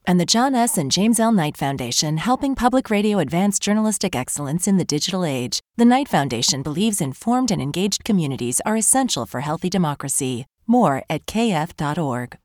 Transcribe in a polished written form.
And the John S. and James L. Knight Foundation, helping public radio advance journalistic excellence in the digital age. The Knight Foundation believes informed and engaged communities are essential for healthy democracy. More at kf.org.